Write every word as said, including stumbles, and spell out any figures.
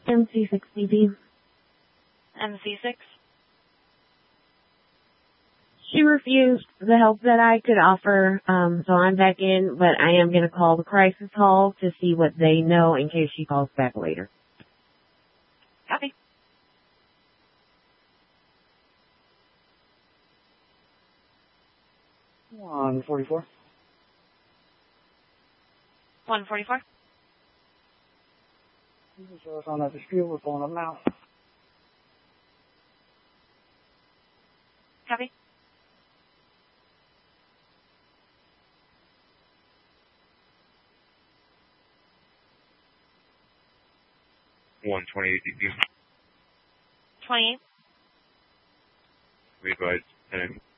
M C six B B. M C six? She refused the help that I could offer, um, so I'm back in, but I am going to call the crisis hall to see what they know in case she calls back later. Copy. one forty-four. one forty-four. You can show us on that dispute. We're pulling up now. Copy. one twenty-eight D P. twenty-eight. We advise ten.